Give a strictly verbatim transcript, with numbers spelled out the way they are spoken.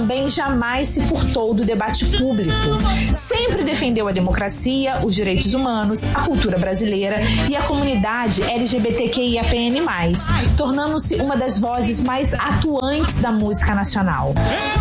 também jamais se furtou do debate público. Sempre defendeu a democracia, os direitos humanos, a cultura brasileira e a comunidade L G B T Q I A P N mais, tornando-se uma das vozes mais atuantes da música nacional.